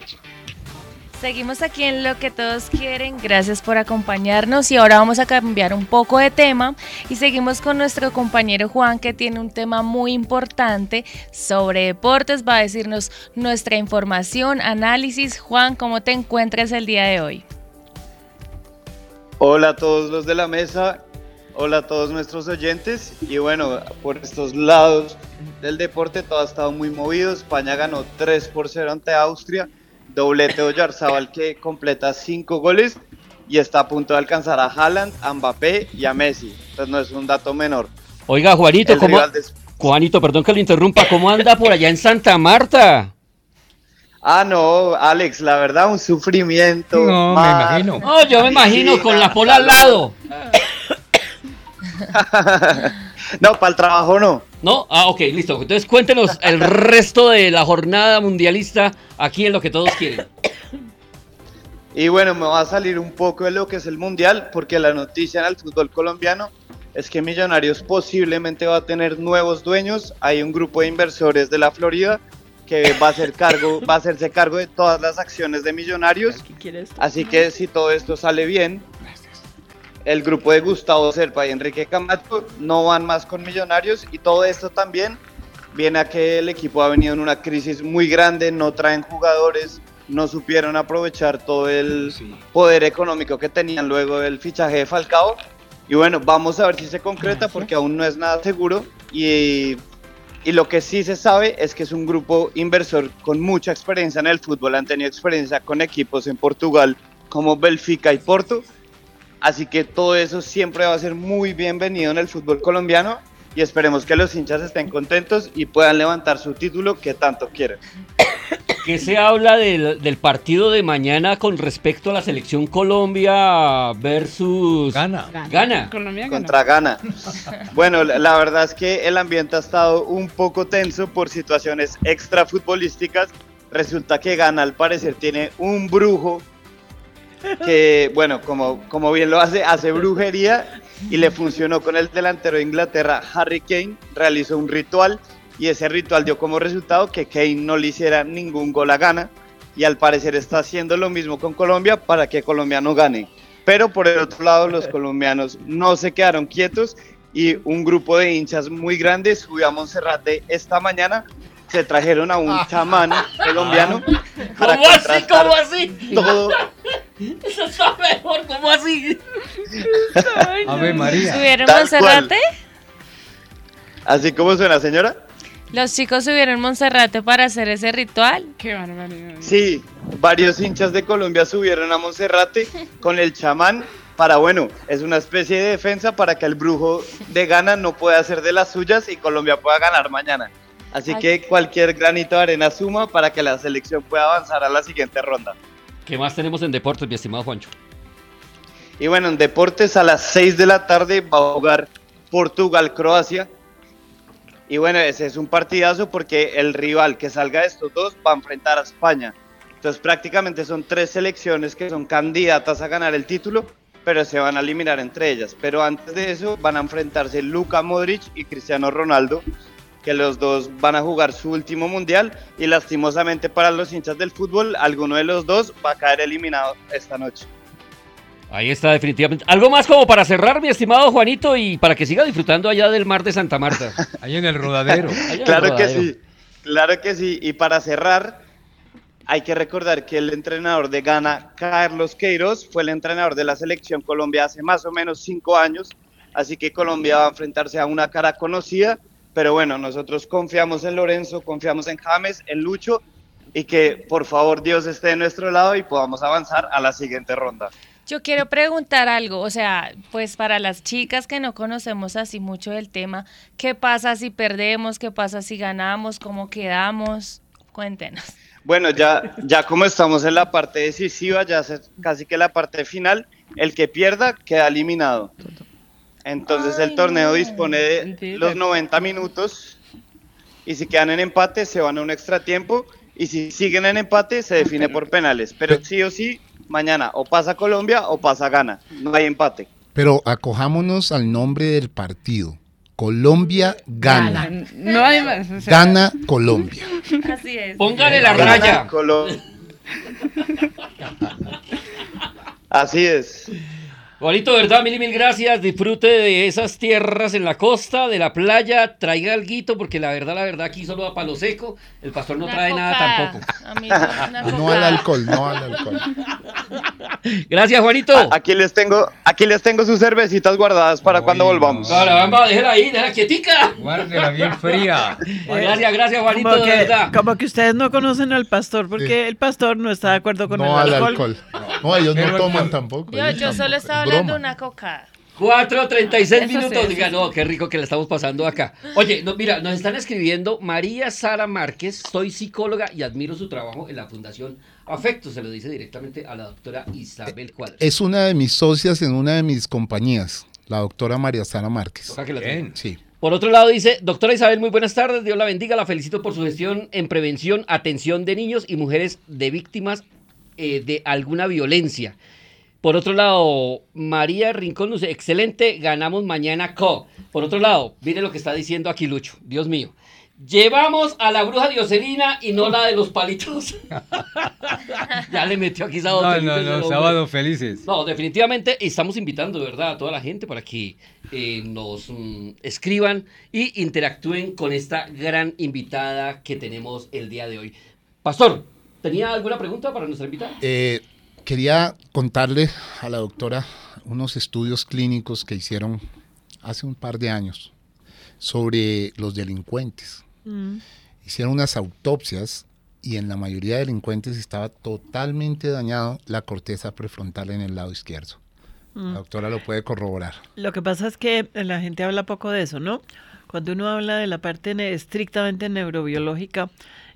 Seguimos aquí en Lo que todos quieren, gracias por acompañarnos y ahora vamos a cambiar un poco de tema y seguimos con nuestro compañero Juan que tiene un tema muy importante sobre deportes, va a decirnos nuestra información, análisis. Juan, ¿cómo te encuentras el día de hoy? Hola a todos los de la mesa, hola a todos nuestros oyentes y bueno, por estos lados del deporte todo ha estado muy movido. España ganó 3-0 ante Austria. Doblete de Oyarzabal que completa 5 goles y está a punto de alcanzar a Haaland, a Mbappé y a Messi. Entonces no es un dato menor. Oiga, Juanito, Juanito, perdón que lo interrumpa, ¿cómo anda por allá en Santa Marta? No, Alex, la verdad, un sufrimiento. No, me imagino. No, yo me imagino con la pola al lado. No, para el trabajo no. ¿No? Ok, listo. Entonces cuéntenos el resto de la jornada mundialista aquí en Lo que todos quieren. Y bueno, me va a salir un poco de lo que es el mundial, porque la noticia en el fútbol colombiano es que Millonarios posiblemente va a tener nuevos dueños. Hay un grupo de inversores de la Florida que va a hacerse cargo de todas las acciones de Millonarios. Así que si todo esto sale bien, el grupo de Gustavo Serpa y Enrique Camacho no van más con Millonarios, y todo esto también viene a que el equipo ha venido en una crisis muy grande, no traen jugadores, no supieron aprovechar todo el poder económico que tenían luego del fichaje de Falcao, y bueno, vamos a ver si se concreta porque aún no es nada seguro, y lo que sí se sabe es que es un grupo inversor con mucha experiencia en el fútbol, han tenido experiencia con equipos en Portugal como Benfica y Porto. Así que todo eso siempre va a ser muy bienvenido en el fútbol colombiano y esperemos que los hinchas estén contentos y puedan levantar su título que tanto quieren. ¿Qué se habla del partido de mañana con respecto a la selección Colombia versus Ghana? Contra Ghana. Bueno, la verdad es que el ambiente ha estado un poco tenso por situaciones extrafutbolísticas. Resulta que Ghana al parecer tiene un brujo que, bueno, como bien lo hace brujería, y le funcionó con el delantero de Inglaterra, Harry Kane. Realizó un ritual y ese ritual dio como resultado que Kane no le hiciera ningún gol a Ghana, y al parecer está haciendo lo mismo con Colombia para que Colombia no gane. Pero por el otro lado, los colombianos no se quedaron quietos y un grupo de hinchas muy grande subió a Monserrate esta mañana. Se trajeron a un chamán colombiano. ¿Cómo así? Todo. Eso está mejor, ¿cómo así? Ave María. ¿Subieron Monserrate? Así como suena, señora. ¿Los chicos subieron Monserrate para hacer ese ritual? Qué barbaridad. Sí, varios hinchas de Colombia subieron a Monserrate con el chamán para, bueno, es una especie de defensa para que el brujo de Ghana no pueda hacer de las suyas y Colombia pueda ganar mañana. Así que cualquier granito de arena suma para que la selección pueda avanzar a la siguiente ronda. ¿Qué más tenemos en deportes, mi estimado Juancho? Y bueno, en deportes a las 6 de la tarde va a jugar Portugal-Croacia. Y bueno, ese es un partidazo porque el rival que salga de estos dos va a enfrentar a España. Entonces prácticamente son 3 selecciones que son candidatas a ganar el título, pero se van a eliminar entre ellas. Pero antes de eso van a enfrentarse Luka Modric y Cristiano Ronaldo, que los dos van a jugar su último mundial, y lastimosamente para los hinchas del fútbol, alguno de los dos va a caer eliminado esta noche. Ahí está, definitivamente. ¿Algo más como para cerrar, mi estimado Juanito, y para que siga disfrutando allá del mar de Santa Marta? Ahí en el rodadero. Claro que sí. Y para cerrar, hay que recordar que el entrenador de Ghana, Carlos Queiroz, fue el entrenador de la selección Colombia hace más o menos 5 años, así que Colombia va a enfrentarse a una cara conocida. Pero bueno, nosotros confiamos en Lorenzo, confiamos en James, en Lucho, y que por favor Dios esté de nuestro lado y podamos avanzar a la siguiente ronda. Yo quiero preguntar algo, o sea, pues para las chicas que no conocemos así mucho del tema, ¿qué pasa si perdemos? ¿Qué pasa si ganamos? ¿Cómo quedamos? Cuéntenos. Bueno, ya como estamos en la parte decisiva, ya es casi que la parte final, el que pierda queda eliminado. Entonces el torneo dispone de los 90 minutos y si quedan en empate se van a un extratiempo, y si siguen en empate se define por penales. Pero sí o sí, mañana o pasa Colombia o pasa Ghana, no hay empate. Pero acojámonos al nombre del partido. Colombia gana. No hay más. O sea, Gana Colombia. Así es. Póngale la raya. Así es. Juanito, ¿verdad? Mil gracias. Disfrute de esas tierras en la costa, de la playa. Traiga alguito, porque la verdad, aquí solo a palo seco. El pastor no trae nada tampoco. A mí una No al alcohol, no al alcohol. Gracias, Juanito. Aquí les tengo sus cervecitas guardadas para cuando volvamos. Caramba, déjela ahí, déjela quietica. Guárdela bien fría. Gracias, Juanito, de verdad. Como que ustedes no conocen al pastor, porque el pastor no está de acuerdo con No el al alcohol. No, ellos no Pero toman tampoco. Yo ellos solo tampoco, estaba es hablando de broma. una cocada. 4:36 Eso minutos. sí, Diga, no, qué rico que la estamos pasando acá. Oye, no, mira, nos están escribiendo María Sara Márquez. Soy psicóloga y admiro su trabajo en la Fundación Afecto. Se lo dice directamente a la doctora Isabel Cuadras. Es una de mis socias en una de mis compañías, la doctora María Sara Márquez. Toca que la Bien. tenga. Sí. Por otro lado dice, doctora Isabel, muy buenas tardes, Dios la bendiga, la felicito por su gestión en prevención, atención de niños y mujeres de víctimas de alguna violencia. Por otro lado, María Rincón nos dice, excelente, ganamos mañana co. Por otro lado, mire lo que está diciendo aquí Lucho, Dios mío. Llevamos a la bruja Dioselina y no la de los palitos. Ya le metió aquí sábado. No, sábado felices. No, definitivamente estamos invitando, de verdad, a toda la gente para que nos escriban y interactúen con esta gran invitada que tenemos el día de hoy. Pastor, ¿tenía alguna pregunta para nuestra invitada? Quería contarle a la doctora unos estudios clínicos que hicieron hace un par de años sobre los delincuentes. Hicieron unas autopsias y en la mayoría de delincuentes estaba totalmente dañado la corteza prefrontal en el lado izquierdo. La doctora lo puede corroborar. Lo que pasa es que la gente habla poco de eso, ¿no? Cuando uno habla de la parte estrictamente neurobiológica,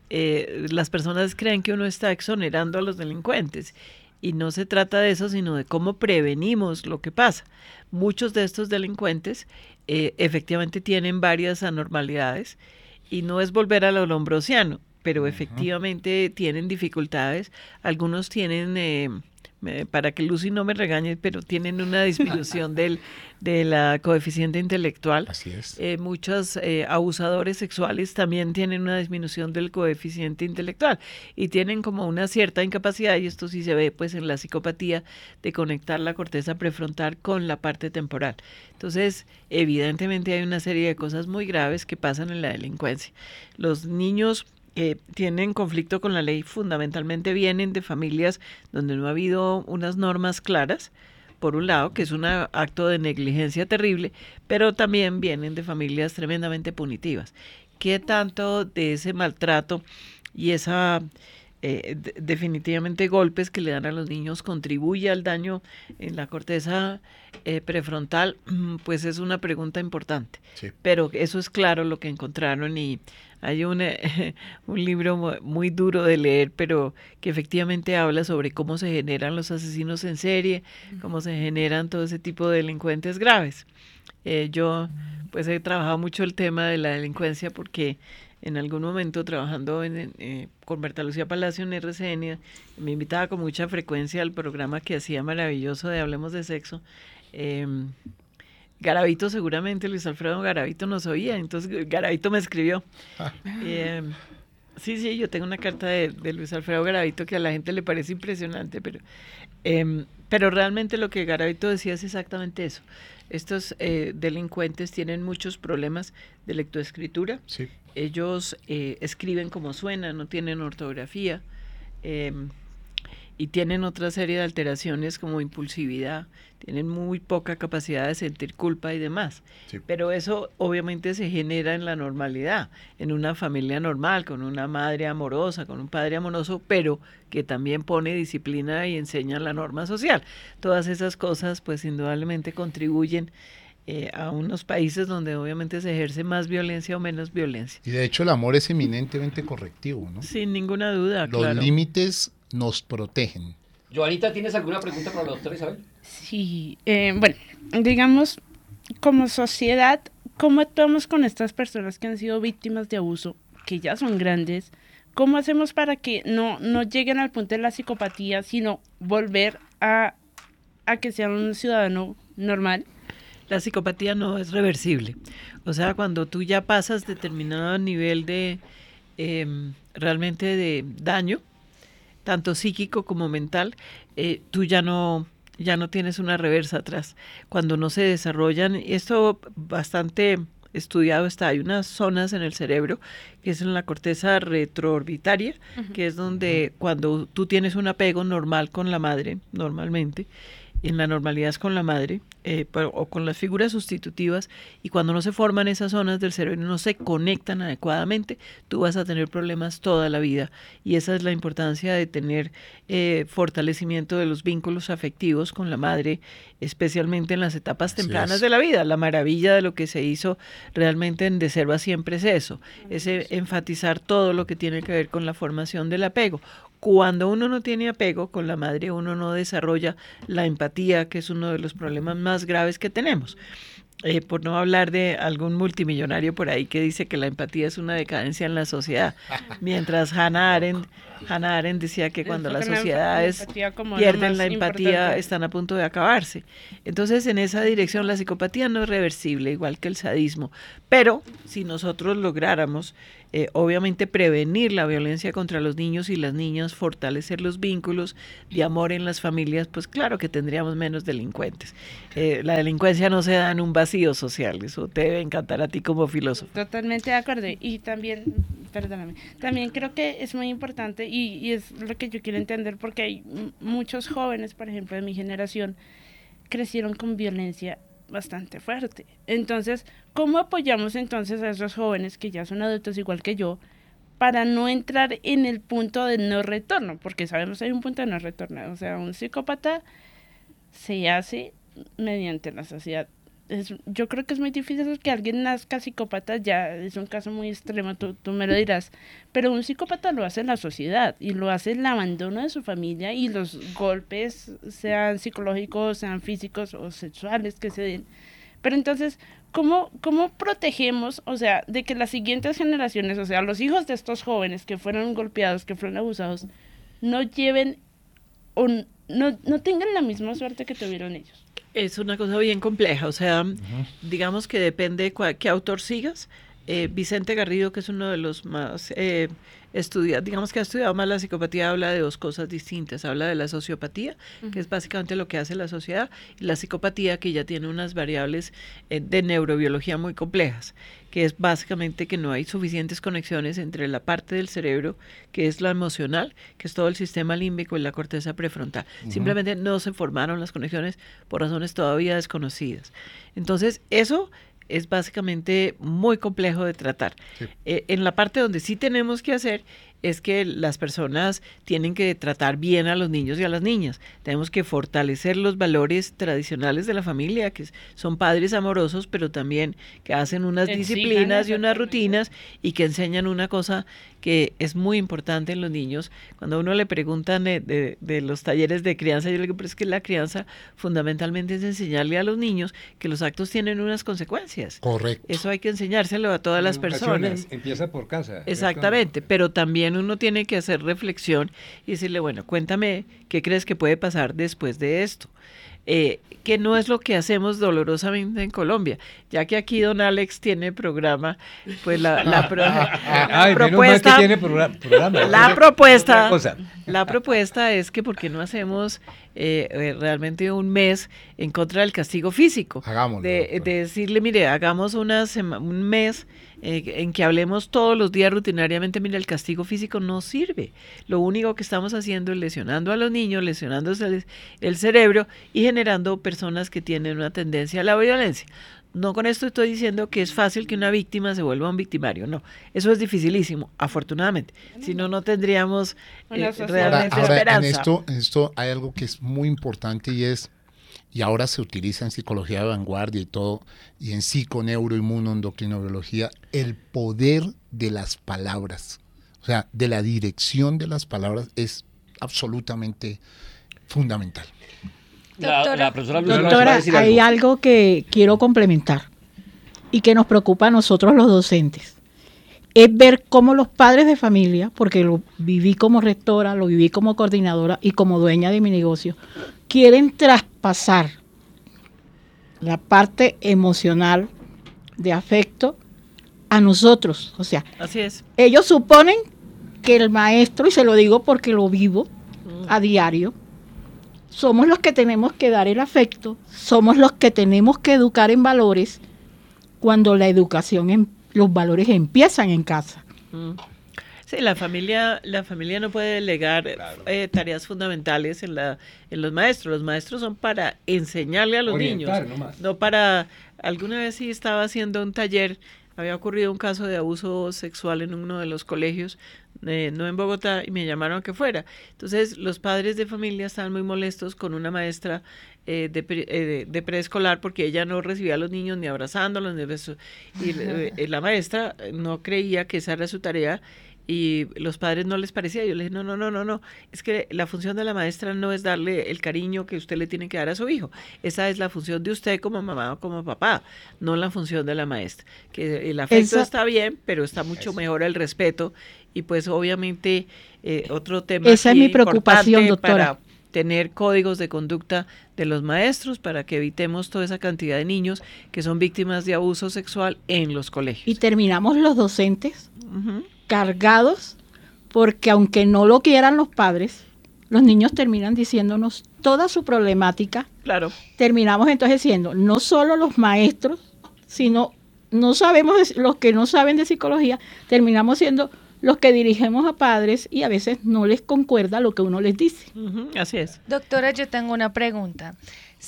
las personas creen que uno está exonerando a los delincuentes. Y no se trata de eso, sino de cómo prevenimos lo que pasa. Muchos de estos delincuentes efectivamente tienen varias anormalidades y no es volver a lo lombrosiano, pero efectivamente tienen dificultades. Algunos tienen, para que Lucy no me regañe, pero tienen una disminución de la coeficiente intelectual. Así es. Muchos abusadores sexuales también tienen una disminución del coeficiente intelectual y tienen como una cierta incapacidad, y esto sí se ve pues en la psicopatía, de conectar la corteza prefrontal con la parte temporal. Entonces, evidentemente hay una serie de cosas muy graves que pasan en la delincuencia. Los niños que tienen conflicto con la ley fundamentalmente vienen de familias donde no ha habido unas normas claras, por un lado, que es un acto de negligencia terrible, pero también vienen de familias tremendamente punitivas. ¿Qué tanto de ese maltrato y esa definitivamente golpes que le dan a los niños contribuye al daño en la corteza prefrontal? Pues es una pregunta importante. Sí. Pero eso es claro lo que encontraron, y hay un libro muy duro de leer, pero que efectivamente habla sobre cómo se generan los asesinos en serie, cómo se generan todo ese tipo de delincuentes graves. Yo pues he trabajado mucho el tema de la delincuencia porque en algún momento trabajando con Berta Lucía Palacio en RCN, me invitaba con mucha frecuencia al programa que hacía maravilloso de Hablemos de Sexo. Garavito, seguramente Luis Alfredo Garavito nos oía, entonces Garavito me escribió. Sí, yo tengo una carta de Luis Alfredo Garavito que a la gente le parece impresionante, pero realmente lo que Garavito decía es exactamente eso. Estos delincuentes tienen muchos problemas de lectoescritura. Sí. Ellos escriben como suena, no tienen ortografía, y tienen otra serie de alteraciones como impulsividad, tienen muy poca capacidad de sentir culpa y demás. Sí. Pero eso obviamente se genera en la normalidad, en una familia normal, con una madre amorosa, con un padre amoroso, pero que también pone disciplina y enseña la norma social. Todas esas cosas pues indudablemente contribuyen a unos países donde obviamente se ejerce más violencia o menos violencia. Y de hecho el amor es eminentemente correctivo, ¿no? Sin ninguna duda, Los claro. límites nos protegen. Joanita, ¿tienes alguna pregunta para la doctora Isabel? Sí, bueno, digamos, como sociedad, ¿cómo actuamos con estas personas que han sido víctimas de abuso, que ya son grandes? ¿Cómo hacemos para que no lleguen al punto de la psicopatía, sino volver a que sean un ciudadano normal? La psicopatía no es reversible. O sea, cuando tú ya pasas determinado nivel de realmente de daño, tanto psíquico como mental, tú ya no tienes una reversa atrás. Cuando no se desarrollan, esto bastante estudiado está, hay unas zonas en el cerebro que es en la corteza retroorbitaria, que es donde cuando tú tienes un apego normal con la madre, normalmente, en la normalidad es con la madre, o con las figuras sustitutivas, y cuando no se forman esas zonas del cerebro y no se conectan adecuadamente, tú vas a tener problemas toda la vida. Y esa es la importancia de tener fortalecimiento de los vínculos afectivos con la madre, especialmente en las etapas tempranas de la vida. La maravilla de lo que se hizo realmente en De Selva siempre es eso, es enfatizar todo lo que tiene que ver con la formación del apego. Cuando uno no tiene apego con la madre, uno no desarrolla la empatía, que es uno de los problemas más graves que tenemos. Por no hablar de algún multimillonario por ahí que dice que la empatía es una decadencia en la sociedad, mientras Hannah Arendt decía que cuando las sociedades pierden la empatía están a punto de acabarse. Entonces, en esa dirección la psicopatía no es reversible, igual que el sadismo, pero si nosotros lográramos obviamente prevenir la violencia contra los niños y las niñas, fortalecer los vínculos de amor en las familias, pues claro que tendríamos menos delincuentes. La delincuencia no se da en un vacío social, eso te debe encantar a ti como filósofo. Totalmente de acuerdo, y también, perdóname, también creo que es muy importante y es lo que yo quiero entender, porque hay muchos jóvenes, por ejemplo, de mi generación, crecieron con violencia bastante fuerte. Entonces, ¿cómo apoyamos entonces a esos jóvenes que ya son adultos igual que yo para no entrar en el punto de no retorno? Porque sabemos que hay un punto de no retorno. O sea, un psicópata se hace mediante la sociedad. Yo creo que es muy difícil que alguien nazca psicópata, ya es un caso muy extremo, tú me lo dirás, pero un psicópata lo hace la sociedad y lo hace el abandono de su familia y los golpes, sean psicológicos, sean físicos o sexuales que se den. Pero entonces, ¿cómo protegemos, o sea, de que las siguientes generaciones, o sea, los hijos de estos jóvenes que fueron golpeados, que fueron abusados, no lleven o no tengan la misma suerte que tuvieron ellos? Es una cosa bien compleja, o sea, digamos que depende qué autor sigas. Vicente Garrido, que es uno de los más estudiados, digamos que ha estudiado más la psicopatía, habla de dos cosas distintas. Habla de la sociopatía, que es básicamente lo que hace la sociedad, y la psicopatía, que ya tiene unas variables de neurobiología muy complejas, que es básicamente que no hay suficientes conexiones entre la parte del cerebro, que es la emocional, que es todo el sistema límbico y la corteza prefrontal. Simplemente no se formaron las conexiones por razones todavía desconocidas. Entonces, eso es básicamente muy complejo de tratar. Sí. En la parte donde sí tenemos que hacer es que las personas tienen que tratar bien a los niños y a las niñas. Tenemos que fortalecer los valores tradicionales de la familia, que son padres amorosos, pero también que hacen unas disciplinas y unas rutinas y que enseñan una cosa que es muy importante en los niños. Cuando a uno le preguntan de los talleres de crianza, yo le digo, pero es que la crianza fundamentalmente es enseñarle a los niños que los actos tienen unas consecuencias. Correcto. Eso hay que enseñárselo a todas las personas. Empieza por casa. Exactamente, pero también uno tiene que hacer reflexión y decirle, bueno, cuéntame qué crees que puede pasar después de esto. Que no es lo que hacemos dolorosamente en Colombia, ya que aquí don Alex tiene programa, pues la propuesta, la propuesta es que ¿por qué no hacemos realmente un mes en contra del castigo físico? Hagámoslo. De decirle, mire, hagamos un mes en que hablemos todos los días rutinariamente, mira, el castigo físico no sirve. Lo único que estamos haciendo es lesionando a los niños, lesionando el cerebro y generando personas que tienen una tendencia a la violencia. No con esto estoy diciendo que es fácil que una víctima se vuelva un victimario, no. Eso es dificilísimo, afortunadamente. Si no, no tendríamos realmente esperanza. En esto hay algo que es muy importante y ahora se utiliza en psicología de vanguardia y todo, y en psiconeuroinmunoendocrinobiología, el poder de las palabras, o sea, de la dirección de las palabras es absolutamente fundamental. La profesora Doctora, hay algo que quiero complementar y que nos preocupa a nosotros los docentes. Es ver cómo los padres de familia, porque lo viví como rectora, lo viví como coordinadora y como dueña de mi negocio, quieren traspasar la parte emocional de afecto a nosotros. O sea, así es. Ellos suponen que el maestro, y se lo digo porque lo vivo, a diario. Somos los que tenemos que dar el afecto, somos los que tenemos que educar en valores cuando la educación, los valores empiezan en casa. Sí, la familia no puede delegar tareas fundamentales en los maestros. Los maestros son para enseñarle a los niños, no para... Alguna vez sí estaba haciendo un taller, había ocurrido un caso de abuso sexual en uno de los colegios, no en Bogotá, y me llamaron a que fuera. Entonces los padres de familia estaban muy molestos con una maestra de preescolar porque ella no recibía a los niños ni abrazándolos, ni besos. Y la maestra no creía que esa era su tarea, y los padres no les parecía. Yo le dije, no, es que la función de la maestra no es darle el cariño que usted le tiene que dar a su hijo. Esa es la función de usted como mamá o como papá, no la función de la maestra. Que el afecto está bien, pero está mucho mejor el respeto, y pues obviamente otro tema. Esa es mi preocupación, doctora. Para tener códigos de conducta de los maestros para que evitemos toda esa cantidad de niños que son víctimas de abuso sexual en los colegios. Y terminamos los docentes cargados, porque aunque no lo quieran los padres, los niños terminan diciéndonos toda su problemática. Claro. Terminamos entonces siendo no solo los maestros, sino los que no saben de psicología, terminamos siendo los que dirigimos a padres y a veces no les concuerda lo que uno les dice. Así es. Doctora, yo tengo una pregunta.